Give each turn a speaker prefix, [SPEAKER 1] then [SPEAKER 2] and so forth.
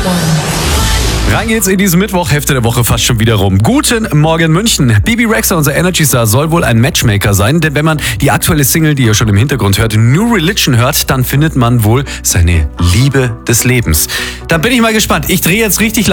[SPEAKER 1] Rein geht's in diesen Mittwoch, Hälfte der Woche fast schon wieder rum. Guten Morgen München. Bibi Rexha, unser Energy Star, soll wohl ein Matchmaker sein, denn wenn man die aktuelle Single, die ihr schon im Hintergrund hört, New Religion hört, dann findet man wohl seine Liebe des Lebens. Da bin ich mal gespannt. Ich drehe jetzt richtig laut.